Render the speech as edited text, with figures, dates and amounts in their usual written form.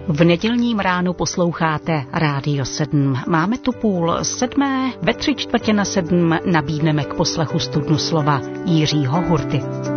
V nedělním ránu posloucháte Rádio 7. Máme tu 6:30, ve 6:45 nabídneme k poslechu studnu slova Jiřího Hurty.